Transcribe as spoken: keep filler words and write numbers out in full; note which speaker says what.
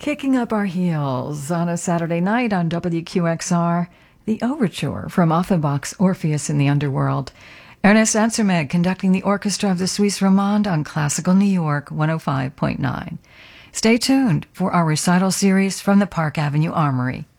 Speaker 1: Kicking up our heels on a Saturday night on W Q X R, the overture from Offenbach's Orpheus in the Underworld. Ernest Ansermet conducting the orchestra of the Suisse Romande on Classical New York one oh five point nine. Stay tuned for our recital series from the Park Avenue Armory.